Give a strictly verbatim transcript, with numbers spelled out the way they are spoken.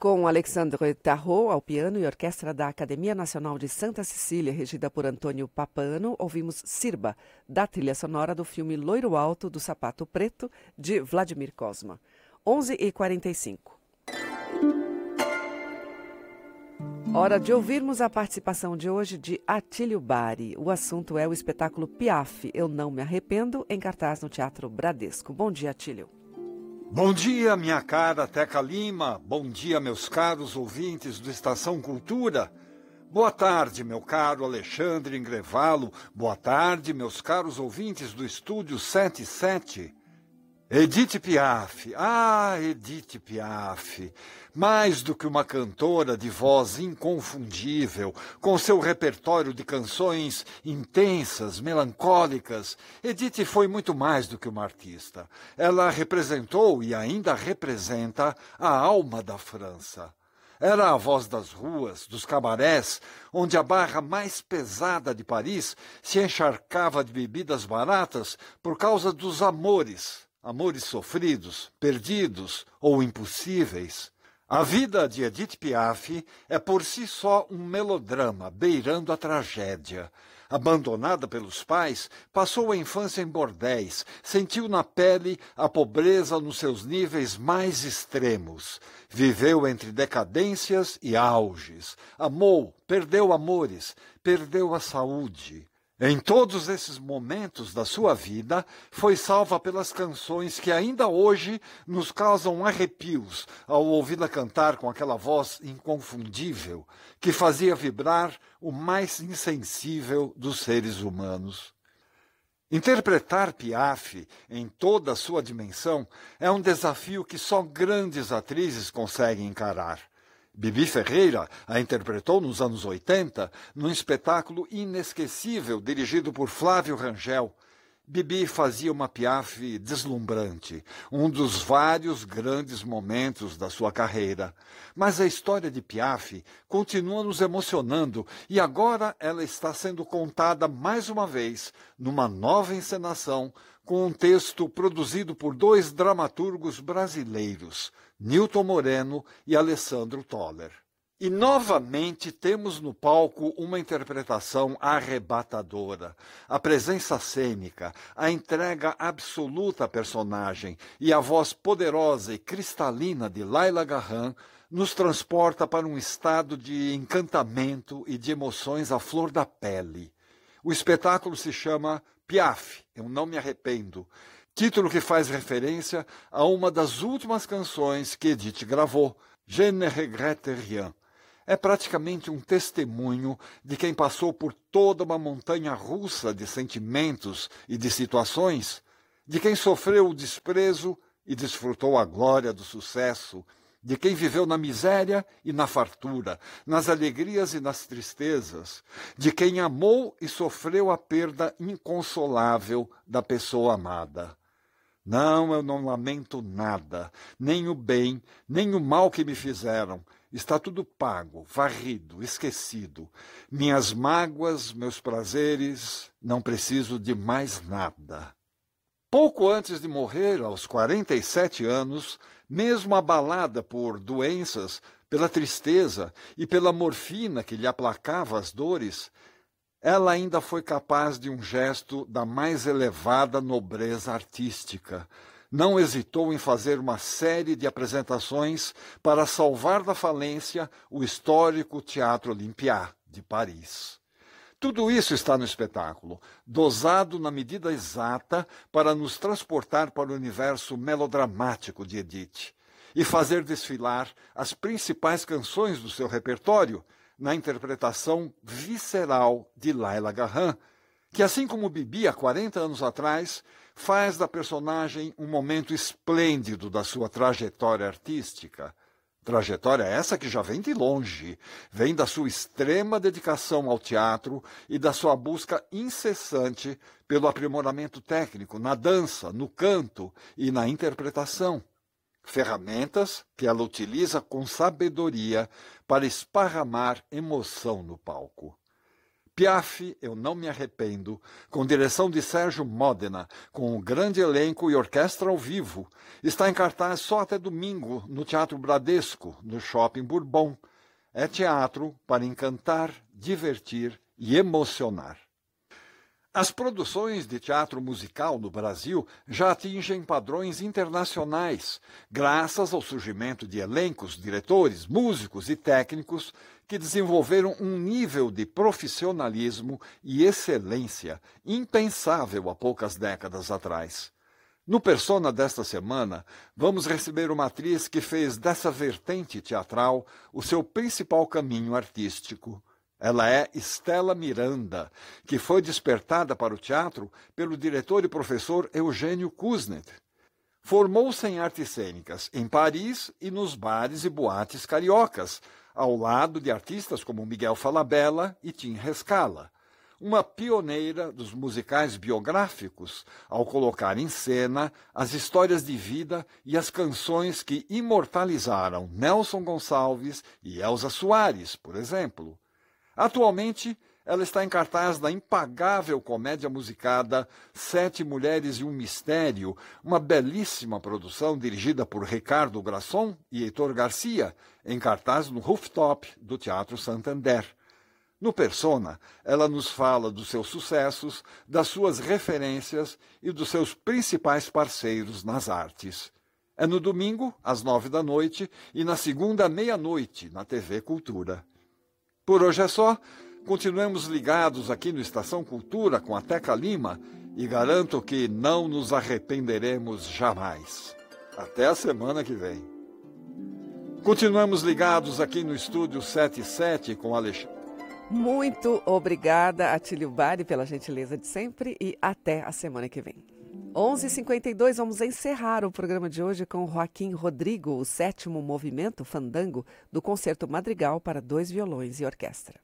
Com Alexandre Tarot ao piano e orquestra da Academia Nacional de Santa Cecília, regida por Antônio Papano, ouvimos Sirba, da trilha sonora do filme Loiro Alto do Sapato Preto, de Vladimir Cosma. onze e quarenta e cinco. Hora de ouvirmos a participação de hoje de Atílio Bari. O assunto é o espetáculo Piaf, Eu Não Me Arrependo, em cartaz no Teatro Bradesco. Bom dia, Atílio. Bom dia, minha cara Teca Lima. Bom dia, meus caros ouvintes do Estação Cultura. Boa tarde, meu caro Alexandre Ingrevalo. Boa tarde, meus caros ouvintes do Estúdio setenta e sete. Edith Piaf, ah, Edith Piaf, mais do que uma cantora de voz inconfundível, com seu repertório de canções intensas, melancólicas, Edith foi muito mais do que uma artista. Ela representou e ainda representa a alma da França. Era a voz das ruas, dos cabarés, onde a barra mais pesada de Paris se encharcava de bebidas baratas por causa dos amores. Amores sofridos, perdidos ou impossíveis. A vida de Edith Piaf é por si só um melodrama, beirando a tragédia. Abandonada pelos pais, passou a infância em bordéis, sentiu na pele a pobreza nos seus níveis mais extremos. Viveu entre decadências e auges. Amou, perdeu amores, perdeu a saúde. Em todos esses momentos da sua vida, foi salva pelas canções que ainda hoje nos causam arrepios ao ouvi-la cantar com aquela voz inconfundível que fazia vibrar o mais insensível dos seres humanos. Interpretar Piaf em toda a sua dimensão é um desafio que só grandes atrizes conseguem encarar. Bibi Ferreira a interpretou nos anos oitenta, num espetáculo inesquecível dirigido por Flávio Rangel. Bibi fazia uma Piaf deslumbrante, um dos vários grandes momentos da sua carreira. Mas a história de Piaf continua nos emocionando e agora ela está sendo contada mais uma vez numa nova encenação com um texto produzido por dois dramaturgos brasileiros, Nilton Moreno e Alessandro Toller. E novamente temos no palco uma interpretação arrebatadora, a presença cênica, a entrega absoluta à personagem e a voz poderosa e cristalina de Laila Garran nos transporta para um estado de encantamento e de emoções à flor da pele. O espetáculo se chama Piaf, Eu Não Me Arrependo, título que faz referência a uma das últimas canções que Edith gravou, Je ne regrette rien. É praticamente um testemunho de quem passou por toda uma montanha russa de sentimentos e de situações, de quem sofreu o desprezo e desfrutou a glória do sucesso, de quem viveu na miséria e na fartura, nas alegrias e nas tristezas, de quem amou e sofreu a perda inconsolável da pessoa amada. Não, eu não lamento nada, nem o bem, nem o mal que me fizeram. Está tudo pago, varrido, esquecido. Minhas mágoas, meus prazeres, não preciso de mais nada. Pouco antes de morrer, aos quarenta e sete anos, mesmo abalada por doenças, pela tristeza e pela morfina que lhe aplacava as dores, ela ainda foi capaz de um gesto da mais elevada nobreza artística. Não hesitou em fazer uma série de apresentações para salvar da falência o histórico Teatro Olympia de Paris. Tudo isso está no espetáculo, dosado na medida exata para nos transportar para o universo melodramático de Edith e fazer desfilar as principais canções do seu repertório na interpretação visceral de Laila Garran, que, assim como Bibi há quarenta anos atrás, faz da personagem um momento esplêndido da sua trajetória artística. Trajetória essa que já vem de longe, vem da sua extrema dedicação ao teatro e da sua busca incessante pelo aprimoramento técnico na dança, no canto e na interpretação. Ferramentas que ela utiliza com sabedoria para esparramar emoção no palco. Piaf, Eu Não Me Arrependo, com direção de Sérgio Modena, com um grande elenco e orquestra ao vivo, está em cartaz só até domingo no Teatro Bradesco, no Shopping Bourbon. É teatro para encantar, divertir e emocionar. As produções de teatro musical no Brasil já atingem padrões internacionais, graças ao surgimento de elencos, diretores, músicos e técnicos que desenvolveram um nível de profissionalismo e excelência impensável há poucas décadas atrás. No Persona desta semana, vamos receber uma atriz que fez dessa vertente teatral o seu principal caminho artístico. Ela é Estela Miranda, que foi despertada para o teatro pelo diretor e professor Eugênio Kuznet. Formou-se em artes cênicas em Paris e nos bares e boates cariocas, ao lado de artistas como Miguel Falabella e Tim Rescala. Uma pioneira dos musicais biográficos, ao colocar em cena as histórias de vida e as canções que imortalizaram Nelson Gonçalves e Elza Soares, por exemplo. Atualmente, ela está em cartaz da impagável comédia musicada Sete Mulheres e um Mistério, uma belíssima produção dirigida por Ricardo Grasson e Heitor Garcia, em cartaz no Rooftop do Teatro Santander. No Persona, ela nos fala dos seus sucessos, das suas referências e dos seus principais parceiros nas artes. É no domingo, às nove da noite, e na segunda, à meia-noite, na T V Cultura. Por hoje é só. Continuemos ligados aqui no Estação Cultura com a Teca Lima e garanto que não nos arrependeremos jamais. Até a semana que vem. Continuemos ligados aqui no Estúdio setenta e sete com Alexandre. Muito obrigada, Atílio Bari, pela gentileza de sempre e até a semana que vem. onze e cinquenta e dois, vamos encerrar o programa de hoje com Joaquim Rodrigo, o sétimo movimento Fandango do Concerto Madrigal para dois violões e orquestra.